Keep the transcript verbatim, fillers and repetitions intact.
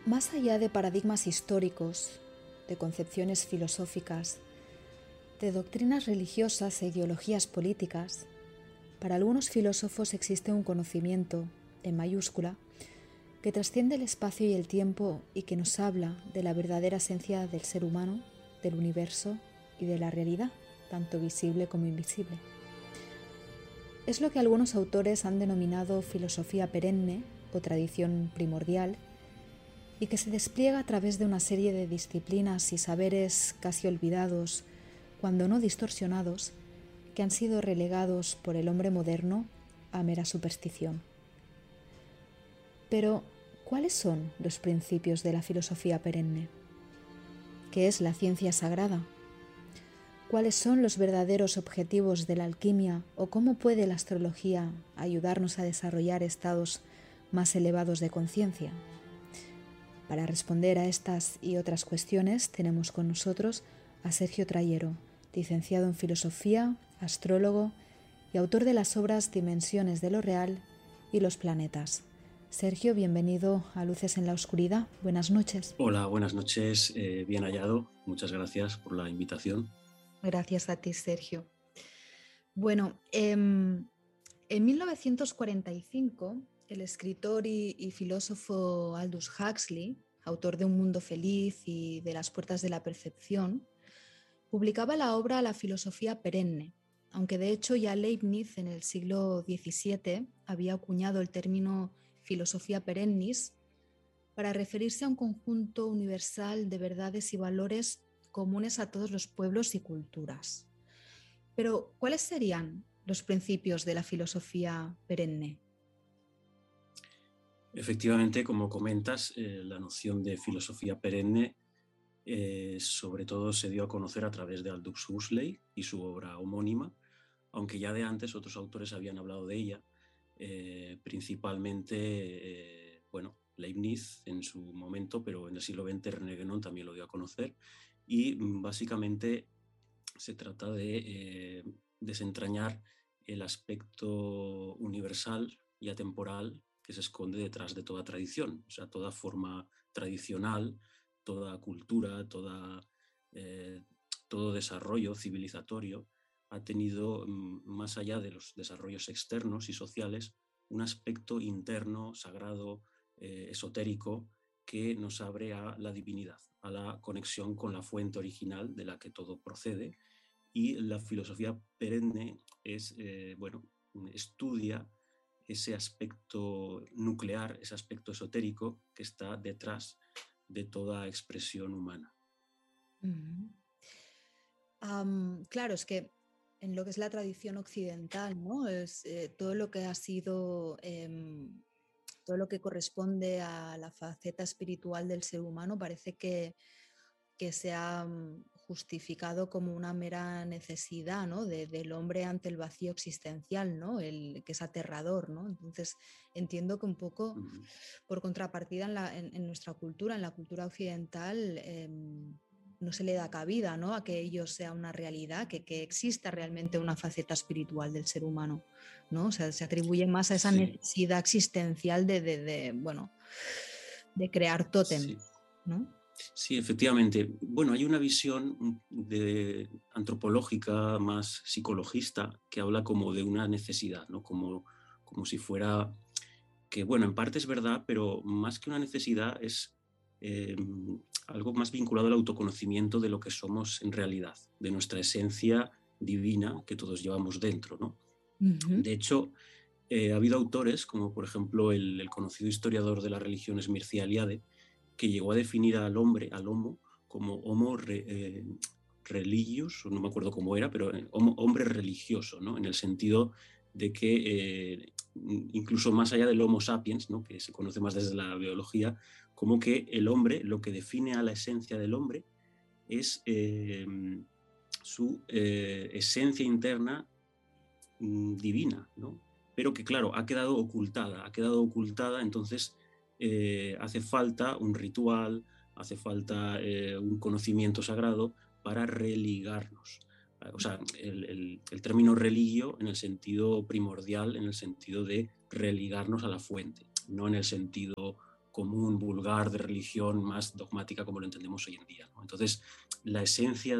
Más allá de paradigmas históricos, de concepciones filosóficas, de doctrinas religiosas e ideologías políticas, para algunos filósofos existe un conocimiento, en mayúscula, que trasciende el espacio y el tiempo y que nos habla de la verdadera esencia del ser humano, del universo y de la realidad, tanto visible como invisible. Es lo que algunos autores han denominado filosofía perenne o tradición primordial, y que se despliega a través de una serie de disciplinas y saberes casi olvidados, cuando no distorsionados, que han sido relegados por el hombre moderno a mera superstición. Pero, ¿cuáles son los principios de la filosofía perenne? ¿Qué es la ciencia sagrada? ¿Cuáles son los verdaderos objetivos de la alquimia o cómo puede la astrología ayudarnos a desarrollar estados más elevados de conciencia? Para responder a estas y otras cuestiones tenemos con nosotros a Sergio Trayero, licenciado en Filosofía, astrólogo y autor de las obras Dimensiones de lo Real y Los Planetas. Sergio, bienvenido a Luces en la Oscuridad. Buenas noches. Hola, buenas noches. Eh, bien hallado. Muchas gracias por la invitación. Gracias a ti, Sergio. Bueno, eh, en mil novecientos cuarenta y cinco, el escritor y, y filósofo Aldous Huxley, autor de Un mundo feliz y de Las puertas de la percepción, publicaba la obra La filosofía perenne, aunque de hecho ya Leibniz en el siglo diecisiete había acuñado el término filosofía perennis para referirse a un conjunto universal de verdades y valores comunes a todos los pueblos y culturas. Pero, ¿cuáles serían los principios de la filosofía perenne? Efectivamente, como comentas, eh, la noción de filosofía perenne eh, sobre todo se dio a conocer a través de Aldous Huxley y su obra homónima, aunque ya de antes otros autores habían hablado de ella, eh, principalmente, eh, bueno, Leibniz en su momento, pero en el siglo veinte René Guénon también lo dio a conocer, y básicamente se trata de eh, desentrañar el aspecto universal y atemporal que se esconde detrás de toda tradición, o sea, toda forma tradicional, toda cultura, toda, eh, todo desarrollo civilizatorio ha tenido, más allá de los desarrollos externos y sociales, un aspecto interno, sagrado, eh, esotérico, que nos abre a la divinidad, a la conexión con la fuente original de la que todo procede. Y la filosofía perenne es, eh, bueno, estudia ese aspecto nuclear, ese aspecto esotérico que está detrás de toda expresión humana. Uh-huh. Um, claro, es que en lo que es la tradición occidental, ¿no? Es eh, todo lo que ha sido, eh, todo lo que corresponde a la faceta espiritual del ser humano parece que, que se ha justificado como una mera necesidad, ¿no? de, del hombre ante el vacío existencial, ¿no? El, que es aterrador, ¿no? Entonces entiendo que un poco, uh-huh. por contrapartida en, la, en, en nuestra cultura, en la cultura occidental, eh, no se le da cabida, ¿no? A que ello sea una realidad, que, que exista realmente una faceta espiritual del ser humano, ¿no? O sea, se atribuye más a esa sí. necesidad existencial de, de, de, bueno, de crear tótem, sí. ¿no? Sí, efectivamente. Bueno, hay una visión de, antropológica más psicologista que habla como de una necesidad, ¿no? Como, como si fuera que, bueno, en parte es verdad, pero más que una necesidad es eh, algo más vinculado al autoconocimiento de lo que somos en realidad, de nuestra esencia divina que todos llevamos dentro, ¿no? Uh-huh. De hecho, eh, ha habido autores, como por ejemplo el, el conocido historiador de las religiones Mircea Eliade, que llegó a definir al hombre, al homo, como homo re, eh, religious, no me acuerdo cómo era, pero homo, hombre religioso, ¿no? En el sentido de que eh, incluso más allá del homo sapiens, ¿no? Que se conoce más desde la biología, como que el hombre, lo que define a la esencia del hombre es eh, su eh, esencia interna mm, divina, ¿no? Pero que claro, ha quedado ocultada, ha quedado ocultada, entonces eh, hace falta un ritual, hace falta eh, un conocimiento sagrado para religarnos. O sea, el, el, el término religio en el sentido primordial, en el sentido de religarnos a la fuente, no en el sentido común, vulgar, de religión, más dogmática como lo entendemos hoy en día, ¿no? Entonces, la esencia